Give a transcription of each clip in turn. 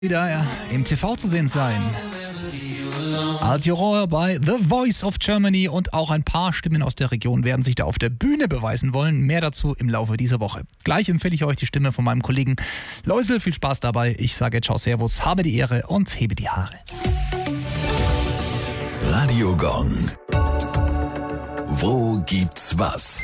wieder im TV zu sehen sein. Als Juror bei The Voice of Germany und auch ein paar Stimmen aus der Region werden sich da auf der Bühne beweisen wollen. Mehr dazu im Laufe dieser Woche. Gleich empfehle ich euch die Stimme von meinem Kollegen Läusel. Viel Spaß dabei. Ich sage ciao, servus, habe die Ehre und hebe die Haare. Radio Gong. Wo gibt's was?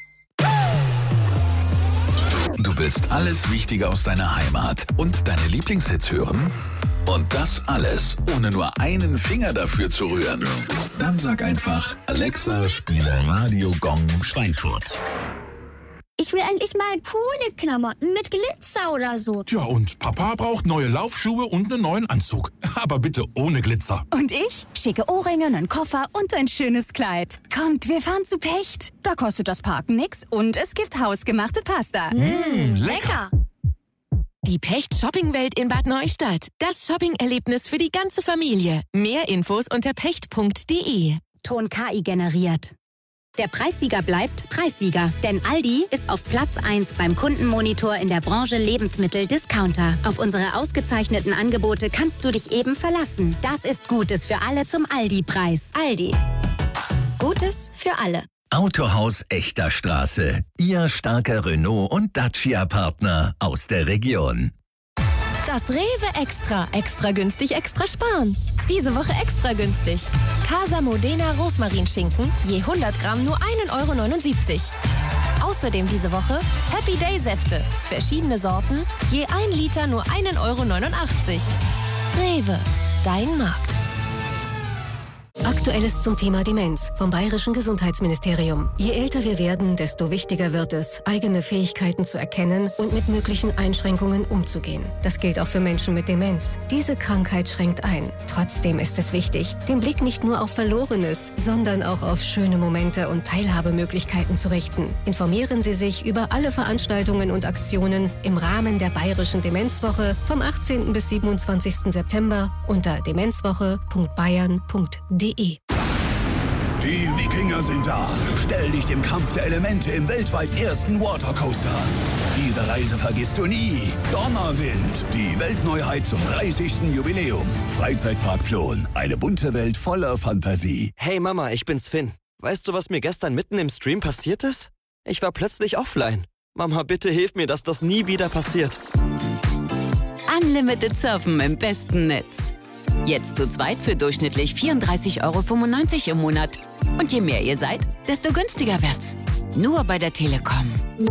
Du willst alles Wichtige aus deiner Heimat und deine Lieblingshits hören? Und das alles, ohne nur einen Finger dafür zu rühren. Dann sag einfach, Alexa, spiele Radio Gong Schweinfurt. Ich will endlich mal coole Klamotten mit Glitzer oder so. Tja, und Papa braucht neue Laufschuhe und einen neuen Anzug. Aber bitte ohne Glitzer. Und ich? Schicke Ohrringe, einen Koffer und ein schönes Kleid. Kommt, wir fahren zu Pecht. Da kostet das Parken nix und es gibt hausgemachte Pasta. Lecker! Die Pecht Shoppingwelt in Bad Neustadt. Das Shopping-Erlebnis für die ganze Familie. Mehr Infos unter pecht.de. Ton KI generiert. Der Preissieger bleibt Preissieger, denn Aldi ist auf Platz 1 beim Kundenmonitor in der Branche Lebensmittel-Discounter. Auf unsere ausgezeichneten Angebote kannst du dich eben verlassen. Das ist Gutes für alle zum Aldi-Preis. Aldi. Gutes für alle. Autohaus Echter Straße. Ihr starker Renault- und Dacia-Partner aus der Region. Das Rewe Extra. Extra günstig, extra sparen. Diese Woche extra günstig. Casa Modena Rosmarinschinken, je 100 Gramm nur 1,79 €. Außerdem diese Woche Happy Day Säfte. Verschiedene Sorten, je 1 Liter nur 1,89 €. Rewe, dein Markt. Aktuelles zum Thema Demenz vom Bayerischen Gesundheitsministerium. Je älter wir werden, desto wichtiger wird es, eigene Fähigkeiten zu erkennen und mit möglichen Einschränkungen umzugehen. Das gilt auch für Menschen mit Demenz. Diese Krankheit schränkt ein. Trotzdem ist es wichtig, den Blick nicht nur auf Verlorenes, sondern auch auf schöne Momente und Teilhabemöglichkeiten zu richten. Informieren Sie sich über alle Veranstaltungen und Aktionen im Rahmen der Bayerischen Demenzwoche vom 18. bis 27. September unter demenzwoche.bayern.de. Die Wikinger sind da. Stell dich dem Kampf der Elemente im weltweit ersten Watercoaster. Diese Reise vergisst du nie. Donnerwind, die Weltneuheit zum 30. Jubiläum. Freizeitpark Plon, eine bunte Welt voller Fantasie. Hey Mama, ich bin's Finn. Weißt du, was mir gestern mitten im Stream passiert ist? Ich war plötzlich offline. Mama, bitte hilf mir, dass das nie wieder passiert. Unlimited Surfen im besten Netz. Jetzt zu zweit für durchschnittlich 34,95 € im Monat. Und je mehr ihr seid, desto günstiger wird's. Nur bei der Telekom.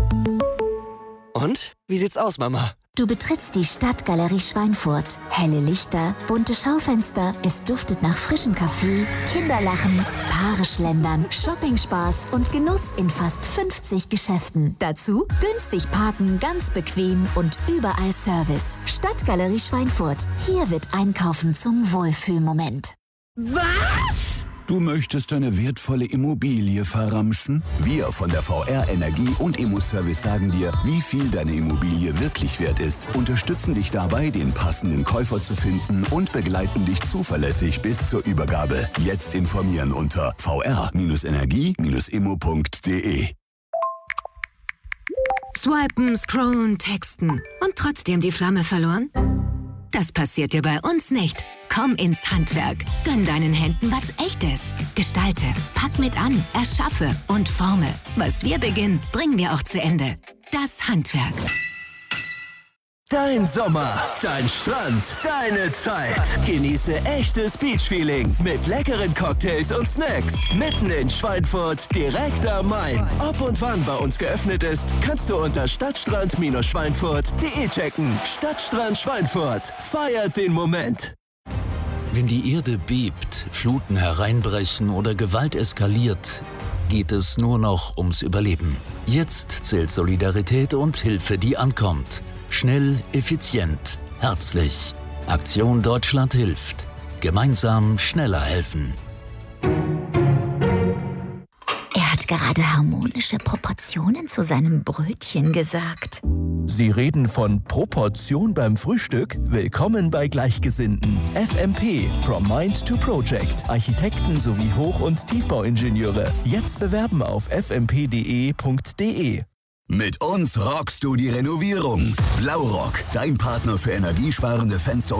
Und? Wie sieht's aus, Mama? Du betrittst die Stadtgalerie Schweinfurt. Helle Lichter, bunte Schaufenster, es duftet nach frischem Kaffee, Kinderlachen, Paare schlendern, Shopping-Spaß und Genuss in fast 50 Geschäften. Dazu günstig parken, ganz bequem und überall Service. Stadtgalerie Schweinfurt. Hier wird Einkaufen zum Wohlfühlmoment. Was? Du möchtest deine wertvolle Immobilie verramschen? Wir von der VR Energie und Immoservice sagen dir, wie viel deine Immobilie wirklich wert ist, unterstützen dich dabei, den passenden Käufer zu finden und begleiten dich zuverlässig bis zur Übergabe. Jetzt informieren unter vr-energie-immo.de. Swipen, scrollen, texten und trotzdem die Flamme verloren? Das passiert dir bei uns nicht. Komm ins Handwerk. Gönn deinen Händen was Echtes. Gestalte, pack mit an, erschaffe und forme. Was wir beginnen, bringen wir auch zu Ende. Das Handwerk. Dein Sommer, dein Strand, deine Zeit. Genieße echtes Beach-Feeling mit leckeren Cocktails und Snacks. Mitten in Schweinfurt, direkt am Main. Ob und wann bei uns geöffnet ist, kannst du unter stadtstrand-schweinfurt.de checken. Stadtstrand Schweinfurt. Feiert den Moment. Wenn die Erde bebt, Fluten hereinbrechen oder Gewalt eskaliert, geht es nur noch ums Überleben. Jetzt zählt Solidarität und Hilfe, die ankommt. Schnell, effizient, herzlich. Aktion Deutschland hilft. Gemeinsam schneller helfen. Er hat gerade harmonische Proportionen zu seinem Brötchen gesagt. Sie reden von Proportion beim Frühstück? Willkommen bei Gleichgesinnten. FMP, From Mind to Project. Architekten sowie Hoch- und Tiefbauingenieure. Jetzt bewerben auf fmp.de.de. Mit uns rockst du die Renovierung. Blaurock, dein Partner für energiesparende Fenster